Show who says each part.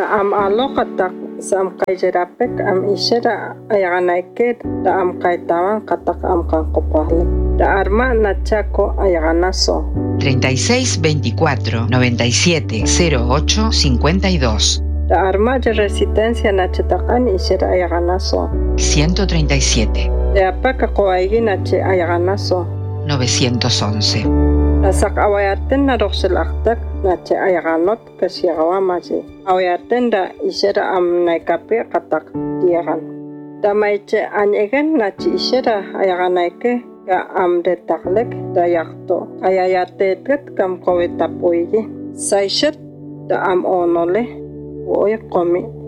Speaker 1: Da am aloqatak sam qayjarapek am ishara ayaganaike da am kaitawan katak am kanqopahlik. Da arma nachako ayaganaso.
Speaker 2: 36 24 97 08 52.
Speaker 1: Da arma de resistencia nachatakan ishara ayaganaso.
Speaker 2: 137.
Speaker 1: Da apaka koaigi nache ayaganaso.
Speaker 2: 911.
Speaker 1: Da sak awayaten na roxelaktak nache ayaganot kasiagawamaji. Awayaten da ishara am naikape katak diagan. Da maiche anyegen nache ishara ayaganaike ga am detaklek da yakto. Ayayatetet kam kowetapuigi. Saishet da am onole. Oy komi